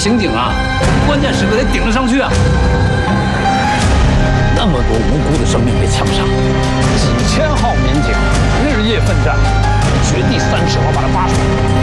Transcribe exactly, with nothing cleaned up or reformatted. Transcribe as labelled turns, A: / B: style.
A: 刑警啊，关键时刻得顶得上去啊！那么多无辜的生命被枪杀，几千号民警日夜奋战，掘地三尺，我把他挖出来。